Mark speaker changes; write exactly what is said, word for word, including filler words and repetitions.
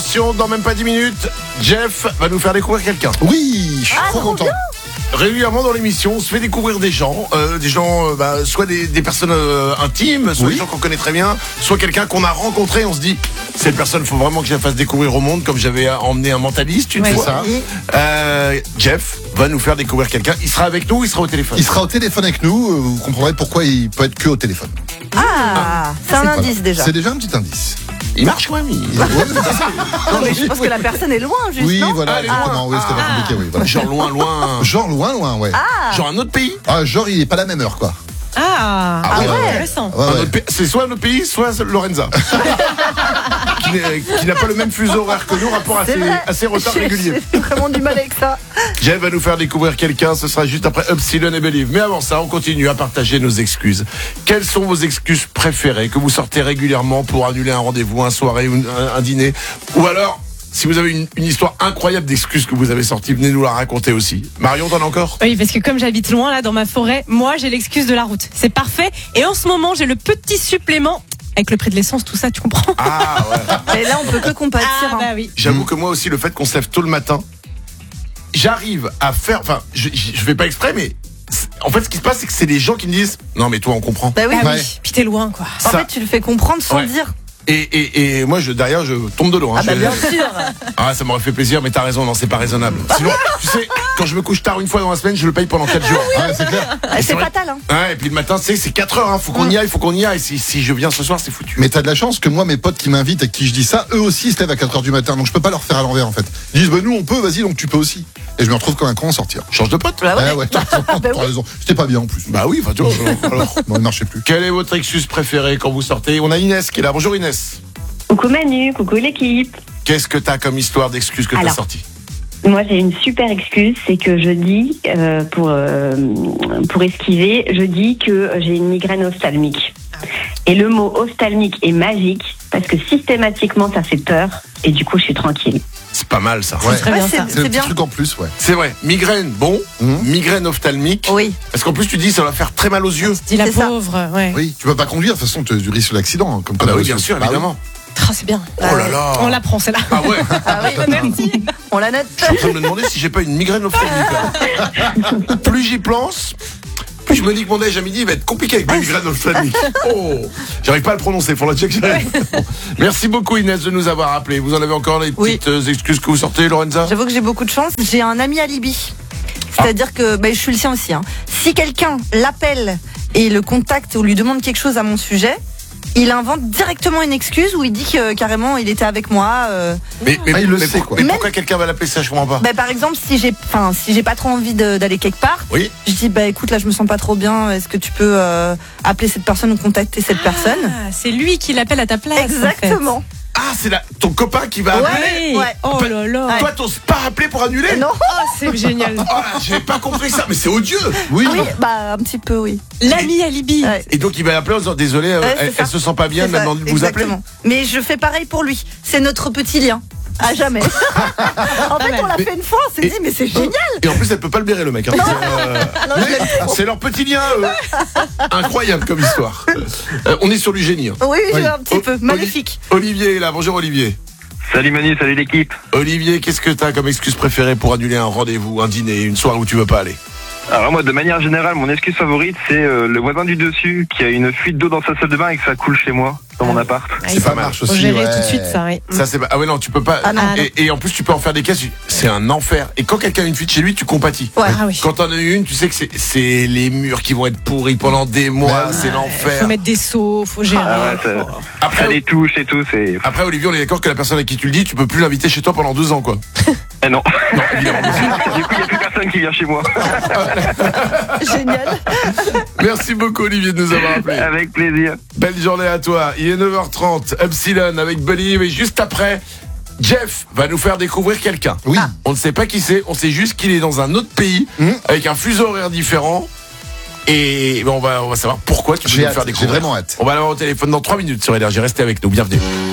Speaker 1: Attention, dans même pas dix minutes, Jeff va nous faire découvrir quelqu'un.
Speaker 2: Oui, je suis
Speaker 3: Ah,
Speaker 2: trop
Speaker 3: trop
Speaker 2: content.
Speaker 3: bien.
Speaker 1: Régulièrement dans l'émission, on se fait découvrir des gens, euh, des gens, euh, bah, soit des, des personnes euh, intimes, soit
Speaker 2: Oui.
Speaker 1: des gens qu'on connaît très bien, soit quelqu'un qu'on a rencontré. On se dit, cette personne, faut vraiment que je la fasse découvrir au monde, comme j'avais emmené un mentaliste une
Speaker 4: Ouais.
Speaker 1: fois.
Speaker 2: Ça.
Speaker 1: Euh, Jeff va nous faire découvrir quelqu'un. Il sera avec nous ou il sera au téléphone?
Speaker 2: Il sera au téléphone avec nous, euh, vous comprendrez pourquoi il peut être que au téléphone.
Speaker 3: Ah, c'est un
Speaker 2: Voilà.
Speaker 3: indice déjà.
Speaker 2: C'est déjà un petit indice.
Speaker 1: Il marche quand même. il-
Speaker 2: Il- ouais,
Speaker 3: Non, mais je pense que la personne est loin, juste,
Speaker 2: Oui,
Speaker 3: non
Speaker 2: voilà,
Speaker 1: Ah, elle est loin.
Speaker 2: exactement. Oui, c'était pas compliqué, oui. Voilà.
Speaker 1: Genre loin, loin.
Speaker 2: Genre loin, loin, ouais.
Speaker 1: Genre un autre pays.
Speaker 2: Ah, genre il est pas la même heure, quoi.
Speaker 4: Ah,
Speaker 1: Ah
Speaker 3: ouais.
Speaker 4: intéressant.
Speaker 2: Ouais,
Speaker 1: Un
Speaker 2: ouais.
Speaker 1: autre pays. C'est soit un autre pays, soit Lorenza. qui n'est- qui n'a pas le même fuseau horaire que nous, rapport à
Speaker 3: C'est
Speaker 1: ses,
Speaker 3: vrai.
Speaker 1: à ses retards
Speaker 3: J'ai-
Speaker 1: réguliers.
Speaker 3: J'ai vraiment du mal avec ça.
Speaker 1: Jeff va nous faire découvrir quelqu'un, ce sera juste après Upsilon et Believe. Mais avant ça, on continue à partager nos excuses. Quelles sont vos excuses préférées que vous sortez régulièrement pour annuler un rendez-vous, un soirée ou un, un dîner? Ou alors, si vous avez une, une histoire incroyable d'excuses que vous avez sorties, venez nous la raconter aussi. Marion, t'en as encore?
Speaker 4: Oui, parce que comme j'habite loin, là, dans ma forêt, moi, j'ai l'excuse de la route. C'est parfait. Et en ce moment, j'ai le petit supplément. Avec le prix de l'essence, tout ça, tu comprends?
Speaker 1: Ah ouais.
Speaker 3: Et là, on peut que compatir.
Speaker 4: Ah,
Speaker 3: hein.
Speaker 4: bah oui.
Speaker 1: J'avoue que moi aussi, le fait qu'on se lève tôt le matin, j'arrive à faire, enfin, je, je, je fais pas exprès, mais c'est- en fait, ce qui se passe, c'est que c'est des gens qui me disent, non, mais toi, on comprend.
Speaker 3: Bah oui.
Speaker 4: Ah
Speaker 2: Ouais.
Speaker 4: oui. Puis t'es loin, quoi.
Speaker 3: En
Speaker 1: Ça-
Speaker 3: fait, tu le fais comprendre sans
Speaker 1: Ouais.
Speaker 3: le dire.
Speaker 1: Et, et, et moi, je, derrière, je tombe de l'eau. Hein.
Speaker 3: Ah bah
Speaker 1: Je-
Speaker 3: bien sûr.
Speaker 1: Ah, ça m'aurait fait plaisir, mais t'as raison, non, c'est pas raisonnable. Sinon, tu sais, quand je me couche tard une fois dans la semaine, je le paye pendant quatre jours.
Speaker 2: Ouais, c'est clair.
Speaker 3: Ah,
Speaker 1: c'est
Speaker 3: c'est
Speaker 1: vrai.
Speaker 3: fatal, hein.
Speaker 1: Ouais, et puis le matin, tu sais, c'est quatre heures, hein. Faut qu'on y aille, faut qu'on y aille. Si, si je viens ce soir, c'est foutu.
Speaker 2: Mais t'as de la chance que moi, mes potes qui m'invitent et qui je dis ça, eux aussi ils se lèvent à quatre heures du matin, donc je peux pas leur faire à l'envers en fait. Ils disent, bah nous on peut, vas-y, donc tu peux aussi. Et je me retrouve comme un con en sortir.
Speaker 1: Change de pote.
Speaker 3: Bah ouais.
Speaker 2: Ah ouais, t'as raison,
Speaker 3: Bah
Speaker 2: t'as
Speaker 3: oui.
Speaker 2: raison. C'était pas bien en plus.
Speaker 1: Bah oui, enfin, tu vois. Alors,
Speaker 2: Non, il marchait plus.
Speaker 1: quelle est votre excuse préférée quand vous sortez? On a Inès qui est là. Bonjour Inès.
Speaker 5: Coucou Manu, coucou l'équipe.
Speaker 1: Qu'est-ce que t'as comme histoire d'excuses que t'as
Speaker 5: Alors.
Speaker 1: sorti?
Speaker 5: Moi j'ai une super excuse, c'est que je dis, euh, pour, euh, pour esquiver, je dis que j'ai une migraine ophtalmique. Et le mot ophtalmique est magique parce que systématiquement ça fait peur et du coup je suis tranquille.
Speaker 1: C'est pas mal ça.
Speaker 2: Ouais.
Speaker 4: Très
Speaker 3: Ouais,
Speaker 4: bien,
Speaker 3: c'est-
Speaker 4: ça.
Speaker 2: C'est le petit
Speaker 3: bien.
Speaker 2: truc en plus, ouais.
Speaker 1: C'est vrai. Migraine, bon.
Speaker 2: Mhm.
Speaker 1: Migraine ophtalmique.
Speaker 3: Oui.
Speaker 1: Parce qu'en plus, tu dis, ça va faire très mal aux yeux.
Speaker 4: Dis la
Speaker 3: C'est ça.
Speaker 4: pauvre, ouais.
Speaker 2: Oui, tu peux pas conduire, de toute façon, tu tu risques l'accident. hein, Comme
Speaker 1: Ah bah
Speaker 2: comme
Speaker 1: oui,
Speaker 2: la
Speaker 1: bien
Speaker 2: voiture.
Speaker 1: sûr,
Speaker 2: Bah oui.
Speaker 1: évidemment.
Speaker 4: Oh, c'est bien.
Speaker 1: Oh là là.
Speaker 4: On l'apprend, c'est là.
Speaker 1: Ah ouais.
Speaker 3: Ah oui.
Speaker 4: Merci.
Speaker 3: On la note.
Speaker 1: Je suis en train de me demander si j'ai pas une migraine ophtalmique. là. Plus j'y pense, plus je me dis que mon déj à midi il va être compliqué avec ma migraine ophtalmique. Oh, j'arrive pas à le prononcer, faut la check. Bon. Merci beaucoup Inès de nous avoir appelé. Vous en avez encore des
Speaker 3: Oui.
Speaker 1: petites euh, excuses que vous sortez, Lorenza?
Speaker 3: J'avoue que j'ai beaucoup de chance. J'ai un ami alibi. C'est-à-dire que bah, je suis le sien aussi. Hein. Si quelqu'un l'appelle et le contacte ou lui demande quelque chose à mon sujet, il invente directement une excuse où il dit que carrément il était avec moi. euh.
Speaker 1: Mais, mais,
Speaker 2: Ah, il le
Speaker 1: mais
Speaker 2: sait,
Speaker 1: pour-
Speaker 2: quoi.
Speaker 1: mais
Speaker 3: Même-
Speaker 1: pourquoi quelqu'un va l'appeler ça? Je comprends pas.
Speaker 3: Bah, par exemple, si j'ai, enfin, si j'ai pas trop envie de- d'aller quelque part,
Speaker 1: Oui.
Speaker 3: je dis bah écoute là je me sens pas trop bien. Est-ce que tu peux euh, appeler cette personne ou contacter cette personne?
Speaker 4: Ah, c'est lui qui l'appelle à ta place.
Speaker 3: Exactement.
Speaker 1: Ah, c'est la- ton copain qui va
Speaker 3: Ouais.
Speaker 1: appeler.
Speaker 4: Ouais.
Speaker 3: Ouais.
Speaker 4: Oh là là.
Speaker 1: Toi, t'oses pas appeler pour annuler?
Speaker 3: Non.
Speaker 4: Oh, c'est génial.
Speaker 1: Oh là, j'avais pas compris ça, mais c'est odieux.
Speaker 2: Oui,
Speaker 3: Oui, bah un petit peu oui.
Speaker 4: L'ami alibi.
Speaker 3: Ouais.
Speaker 1: Et donc il va appeler en disant désolé, euh,
Speaker 3: Ouais, c'est
Speaker 1: elle,
Speaker 3: ça.
Speaker 1: elle se sent pas bien,
Speaker 3: C'est
Speaker 1: maintenant
Speaker 3: ça,
Speaker 1: de vous appeler.
Speaker 3: exactement. Mais je fais pareil pour lui. C'est notre petit lien. À jamais. En fait, on l'a fait une fois, on s'est
Speaker 1: Et-
Speaker 3: dit, mais c'est génial.
Speaker 1: Et en plus, elle peut pas le blairer, le mec. hein. C'est, euh,
Speaker 3: Alors, je l'aime trop.
Speaker 1: c'est leur petit lien, eux. Incroyable comme histoire. Euh, on est sur du génie. hein.
Speaker 3: Oui, oui,
Speaker 2: Oui.
Speaker 3: un petit
Speaker 1: O-
Speaker 3: peu. Magnifique.
Speaker 1: Oli- Olivier est là. Bonjour Olivier.
Speaker 6: Salut Manu, salut l'équipe.
Speaker 1: Olivier, qu'est-ce que t'as comme excuse préférée pour annuler un rendez-vous, un dîner, une soirée où tu veux pas aller?
Speaker 6: Alors moi, de manière générale, mon excuse favorite, c'est euh, le voisin du dessus qui a une fuite d'eau dans sa salle de bain et que ça coule chez moi, dans mon appart.
Speaker 4: Ah,
Speaker 1: C'est
Speaker 4: il
Speaker 1: pas
Speaker 4: faut-
Speaker 1: mal.
Speaker 2: marche
Speaker 4: Faut
Speaker 2: aussi,
Speaker 4: gérer
Speaker 2: ouais.
Speaker 4: tout de suite ça, oui.
Speaker 1: Ça c'est pas- ah ouais non, tu peux pas.
Speaker 3: Ah non.
Speaker 1: Et, et en plus tu peux en faire des caisses. C'est un enfer. Et quand quelqu'un a une fuite chez lui, tu compatis.
Speaker 3: Ouais.
Speaker 4: Ah oui.
Speaker 1: Quand t'en as une, tu sais que c'est, c'est les murs qui vont être pourris pendant des mois.
Speaker 2: Bah,
Speaker 1: c'est
Speaker 4: Faut
Speaker 1: l'enfer.
Speaker 4: mettre des seaux, faut gérer.
Speaker 6: Ah ouais, ça,
Speaker 1: Après,
Speaker 6: ça les touche et tout, c'est...
Speaker 1: après Olivier, on est d'accord que la personne à qui tu le dis, tu peux plus l'inviter chez toi pendant deux ans, quoi.
Speaker 6: Eh non.
Speaker 1: Non, évidemment.
Speaker 6: Du coup, il n'y a plus personne qui vient chez moi.
Speaker 3: Génial.
Speaker 1: Merci beaucoup Olivier de nous avoir appelé.
Speaker 6: Avec plaisir.
Speaker 1: Belle journée à toi. Il est neuf heures trente. Upsilon avec Believe. Et juste après, Jeff va nous faire découvrir quelqu'un.
Speaker 2: Oui.
Speaker 1: On ne sait pas qui c'est. On sait juste qu'il est dans un autre pays
Speaker 2: Mmh.
Speaker 1: avec un fuseau horaire différent. Et ben, on va, on va savoir pourquoi tu peux
Speaker 2: J'ai
Speaker 1: nous
Speaker 2: hâte,
Speaker 1: faire
Speaker 2: j'ai
Speaker 1: découvrir.
Speaker 2: vraiment hâte.
Speaker 1: On va l'avoir au téléphone dans trois minutes sur Énergie. Restez avec nous. Bienvenue.